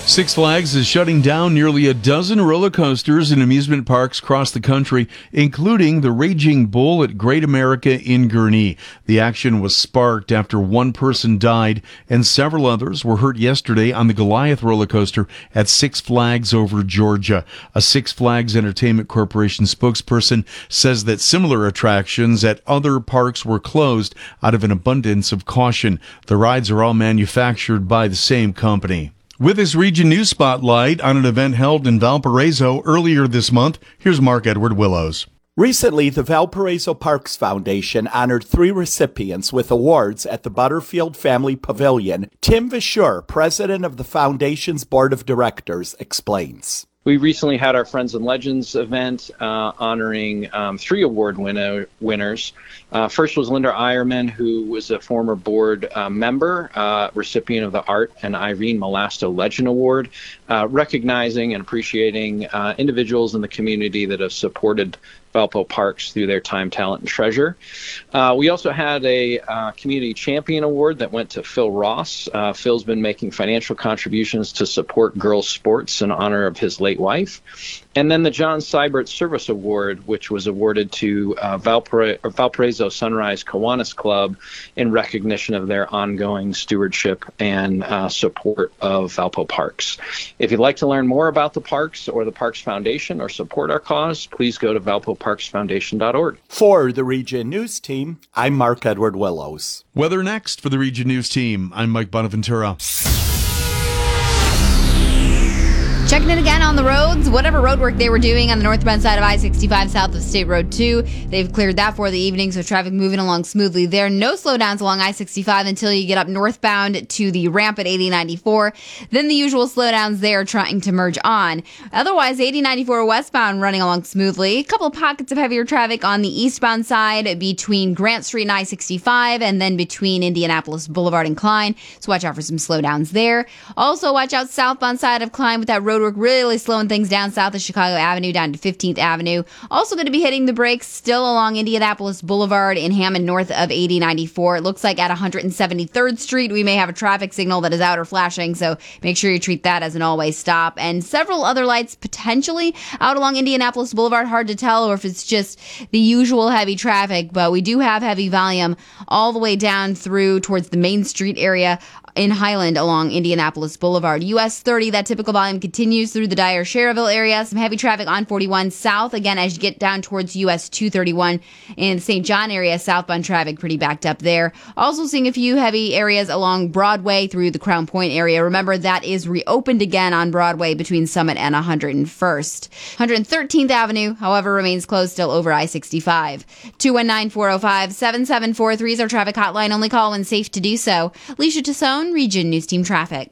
Six Flags is shutting down nearly a dozen roller coasters in amusement parks across the country, including the Raging Bull at Great America in Gurnee. The action was sparked after one person died and several others were hurt yesterday on the Goliath roller coaster at Six Flags over Georgia. A Six Flags Entertainment Corporation spokesperson says that similar attractions at other parks were closed out of an abundance of caution. The rides are all manufactured by the same company. With his Region News Spotlight on an event held in Valparaiso earlier this month, here's Mark Edward Willows. Recently, the Valparaiso Parks Foundation honored 3 recipients with awards at the Butterfield Family Pavilion. Tim Vashur, president of the foundation's board of directors, explains. We recently had our Friends and Legends event honoring 3 award winners. First was Linda Eierman, who was a former board member, recipient of the Art and Irene Molasto Legend Award, recognizing and appreciating individuals in the community that have supported Valpo Parks through their time, talent, and treasure. We also had a Community Champion Award that went to Phil Ross. Phil's been making financial contributions to support girls' sports in honor of his late wife. And then the John Seibert Service Award, which was awarded to Valparaiso Sunrise Kiwanis Club in recognition of their ongoing stewardship and support of Valpo Parks. If you'd like to learn more about the parks or the Parks Foundation or support our cause, please go to valpoparksfoundation.org. For the Region News Team, I'm Mark Edward Willows. Weather next for the Region News Team. I'm Mike Bonaventura. Checking in again on the roads. Whatever road work they were doing on the northbound side of I-65 south of State Road 2, they've cleared that for the evening, so traffic moving along smoothly there. No slowdowns along I-65 until you get up northbound to the ramp at 8094. Then the usual slowdowns there trying to merge on. Otherwise, 8094 westbound running along smoothly. A couple of pockets of heavier traffic on the eastbound side between Grant Street and I-65 and then between Indianapolis Boulevard and Klein. So watch out for some slowdowns there. Also, watch out southbound side of Klein with that road work really slowing things down south of Chicago Avenue down to 15th Avenue. Also going to be hitting the brakes still along Indianapolis Boulevard in Hammond north of 8094. It looks like at 173rd Street we may have a traffic signal that is out or flashing, so make sure you treat that as an always stop. And several other lights potentially out along Indianapolis Boulevard. Hard to tell or if it's just the usual heavy traffic, but we do have heavy volume all the way down through towards the Main Street area in Highland along Indianapolis Boulevard. US 30, that typical volume continues through the Dyer-Sherrville area. Some heavy traffic on 41 south. Again, as you get down towards US 231 in the St. John area, southbound traffic pretty backed up there. Also seeing a few heavy areas along Broadway through the Crown Point area. Remember, that is reopened again on Broadway between Summit and 101st. 113th Avenue, however, remains closed still over I-65. 219-405-7743 is our traffic hotline. Only call when safe to do so. Alicia Tassone, Region News Team Traffic.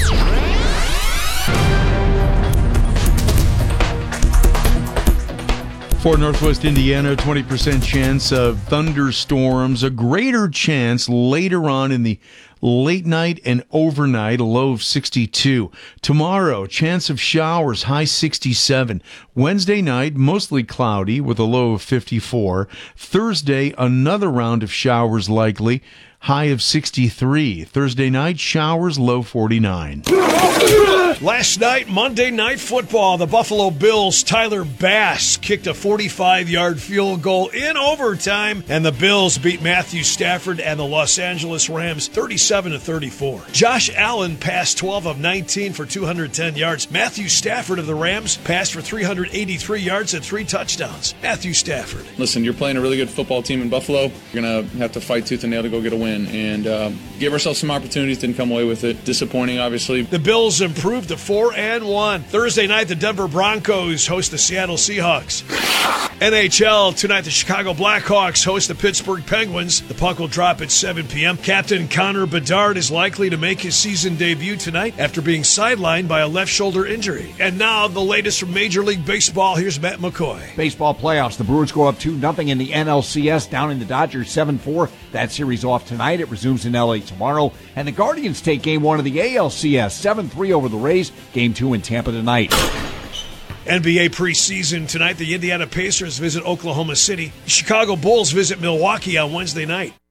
For Northwest Indiana, 20% chance of thunderstorms, a greater chance later on in the late night and overnight, a low of 62. Tomorrow, chance of showers, high 67. Wednesday night, mostly cloudy with a low of 54. Thursday, another round of showers likely, high of 63. Thursday night, showers, low 49. Last night, Monday Night Football, the Buffalo Bills' Tyler Bass kicked a 45-yard field goal in overtime, and the Bills beat Matthew Stafford and the Los Angeles Rams 37-34. Josh Allen passed 12 of 19 for 210 yards. Matthew Stafford of the Rams passed for 383 yards and 3 touchdowns. Matthew Stafford. Listen, you're playing a really good football team in Buffalo. You're going to have to fight tooth and nail to go get a win, and give ourselves some opportunities. Didn't come away with it. Disappointing, obviously. The Bills improved to 4-1. Thursday night, the Denver Broncos host the Seattle Seahawks. NHL, tonight the Chicago Blackhawks host the Pittsburgh Penguins. The puck will drop at 7 p.m. Captain Connor Bedard is likely to make his season debut tonight after being sidelined by a left shoulder injury. And now, the latest from Major League Baseball. Here's Matt McCoy. Baseball playoffs. The Brewers go up 2-0 in the NLCS, down in the Dodgers 7-4. That series off tonight. It resumes in L.A. tomorrow. And the Guardians take Game 1 of the ALCS, 7-3 over the Rays. Game 2 in Tampa tonight. NBA preseason tonight. The Indiana Pacers visit Oklahoma City. The Chicago Bulls visit Milwaukee on Wednesday night.